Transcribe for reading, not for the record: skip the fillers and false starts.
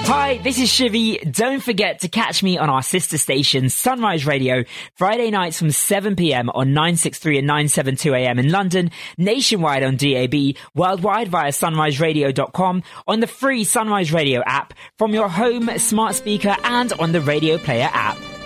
Hi, this is Shivy. Don't forget to catch me on our sister station, Sunrise Radio, Friday nights from 7pm on 963 and 972am in London, nationwide on DAB, worldwide via sunriseradio.com, on the free Sunrise Radio app, from your home smart speaker and on the Radio Player app.